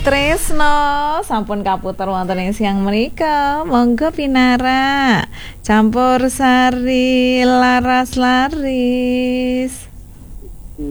Tresno sampun kaputer wonten ing siang menika. Monggo pinara campur sari laras laris.